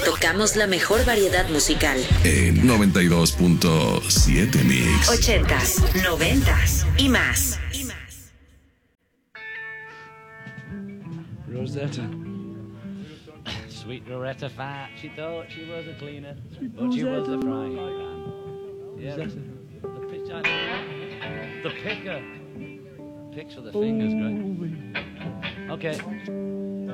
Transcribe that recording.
tocamos la mejor variedad musical. En 92.7 Mix. 80s, 90s y más. Rosetta. Sweet Rosetta Fat, she thought she was a cleaner, but she was a frying pan. Yeah, the picker. Picks with the fingers, great. Okay.